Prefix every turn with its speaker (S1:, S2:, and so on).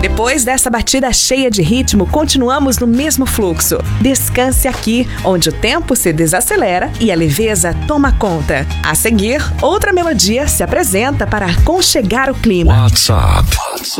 S1: Depois dessa batida cheia de ritmo, continuamos no mesmo fluxo. Descanse aqui, onde o tempo se desacelera e a leveza toma conta. A seguir, outra melodia se apresenta para aconchegar o clima.
S2: WhatsApp.